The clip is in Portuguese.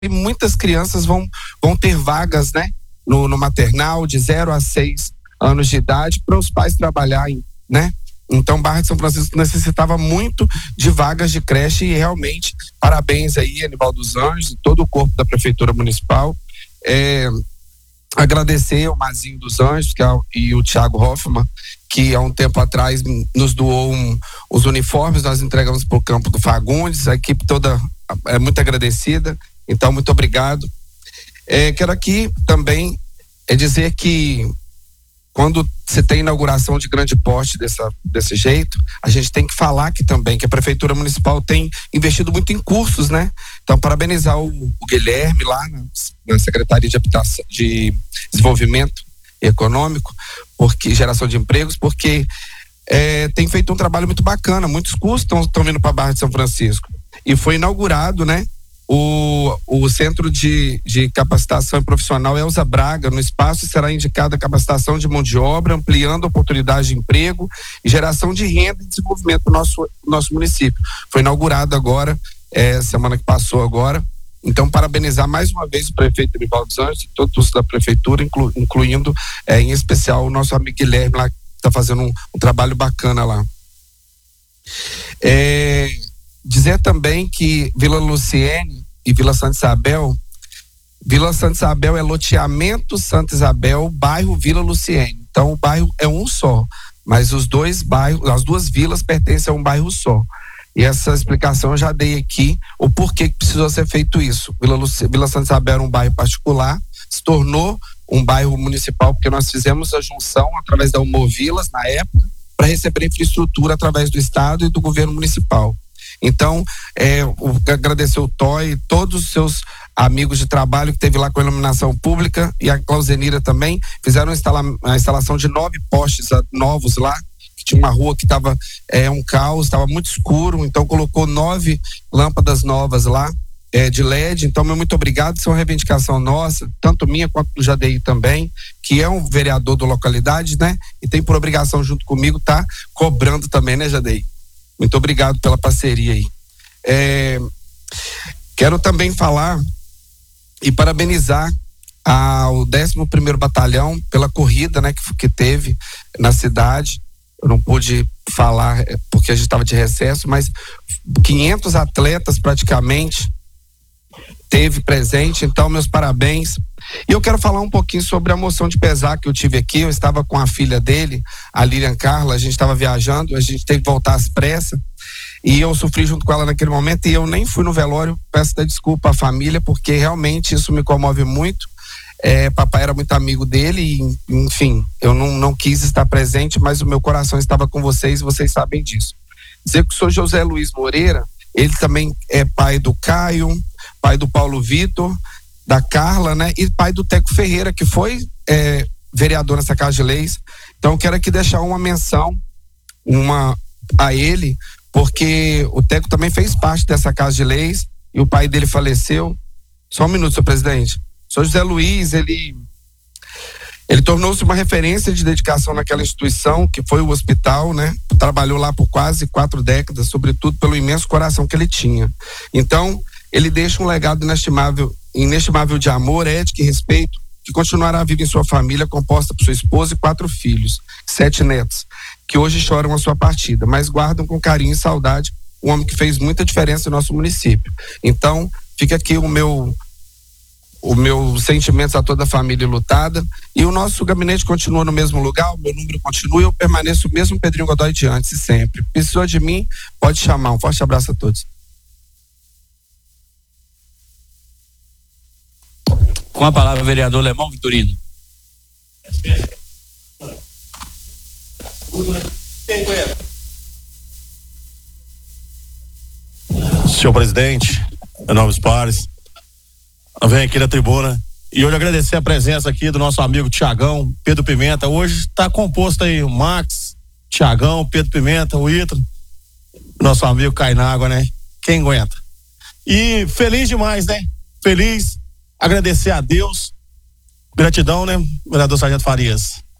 e muitas crianças vão ter vagas, né, no maternal de 0 a 6 anos de idade para os pais trabalharem, né? Então, Barra de São Francisco necessitava muito de vagas de creche e realmente, parabéns aí, Anivaldo dos Anjos e todo o corpo da Prefeitura Municipal. Agradecer ao Mazinho dos Anjos e o Thiago Hoffman, que há um tempo atrás nos doou os uniformes, nós entregamos para o campo do Fagundes, a equipe toda é muito agradecida, então muito obrigado. Quero aqui também dizer que quando você tem inauguração de grande porte desse jeito, a gente tem que falar aqui também que a Prefeitura Municipal tem investido muito em cursos, né? Então, parabenizar o Guilherme lá na Secretaria de Habitação, de Desenvolvimento Econômico, geração de empregos, porque tem feito um trabalho muito bacana, muitos cursos estão vindo para a Barra de São Francisco. E foi inaugurado, né? O Centro de Capacitação Profissional Elza Braga. No espaço será indicada a capacitação de mão de obra, ampliando oportunidades de emprego e geração de renda e desenvolvimento do nosso município. Foi inaugurado agora, semana que passou agora. Então, parabenizar mais uma vez o prefeito Anivaldo dos Anjos e todos da prefeitura, incluindo em especial o nosso amigo Guilherme lá, que está fazendo um trabalho bacana lá. Dizer também que Vila Luciene e Vila Santa Isabel é loteamento Santa Isabel, bairro Vila Luciene. Então o bairro é um só, mas os dois bairros, as duas vilas pertencem a um bairro só. E essa explicação eu já dei aqui, o porquê que precisou ser feito isso. Vila Santa Isabel era um bairro particular, se tornou um bairro municipal, porque nós fizemos a junção através da Humovilas na época, para receber infraestrutura através do Estado e do governo municipal. Então, agradecer o Toy, todos os seus amigos de trabalho que teve lá com a iluminação pública e a Clauzenira também, fizeram a instalação de 9 postes novos lá, que tinha uma rua que estava um caos, estava muito escuro, então colocou 9 lâmpadas novas lá, de LED. Então, muito obrigado, isso é uma reivindicação nossa, tanto minha quanto do Jadeir também, que é um vereador da localidade, né, e tem por obrigação junto comigo tá cobrando também, né, Jadeir? Muito obrigado pela parceria aí. Quero também falar e parabenizar ao 11º Batalhão pela corrida, né, que teve na cidade. Eu não pude falar porque a gente estava de recesso, mas 500 atletas praticamente teve presente, então meus parabéns. E eu quero falar um pouquinho sobre a moção de pesar que eu tive aqui. Eu estava com a filha dele, a Lilian Carla, a gente estava viajando, a gente teve que voltar às pressas, e eu sofri junto com ela naquele momento, e eu nem fui no velório. Peço desculpa à família, porque realmente isso me comove muito. Papai era muito amigo dele, e, enfim, eu não quis estar presente, mas o meu coração estava com vocês, e vocês sabem disso. Dizer que o senhor José Luiz Moreira, ele também é pai do Caio, pai do Paulo Vitor, da Carla, né? E pai do Teco Ferreira, que foi vereador nessa Casa de Leis. Então, eu quero aqui deixar uma menção a ele, porque o Teco também fez parte dessa Casa de Leis e o pai dele faleceu. Só um minuto, senhor presidente. O senhor José Luiz, ele tornou-se uma referência de dedicação naquela instituição, que foi o hospital, né? Trabalhou lá por quase 4 décadas, sobretudo pelo imenso coração que ele tinha. Então, ele deixa um legado inestimável de amor, ética e respeito, que continuará vivo em sua família, composta por sua esposa e 4 filhos, 7 netos, que hoje choram a sua partida, mas guardam com carinho e saudade um homem que fez muita diferença no nosso município. Então, fica aqui o meu sentimentos a toda a família lutada, e o nosso gabinete continua no mesmo lugar, o meu número continua, eu permaneço o mesmo Pedrinho Godoy de antes e sempre. Precisou de mim, pode chamar. Um forte abraço a todos. Com a palavra, o vereador Lemão Vitorino. Senhor presidente, nobres pares, eu venho aqui na tribuna e hoje agradecer a presença aqui do nosso amigo Tiagão, Pedro Pimenta. Hoje está composto aí o Max, Tiagão, Pedro Pimenta, o Ítalo, nosso amigo cai na água, né? Quem aguenta? E feliz demais, né? Feliz, agradecer a Deus, gratidão, né, vereador Sargento Farias?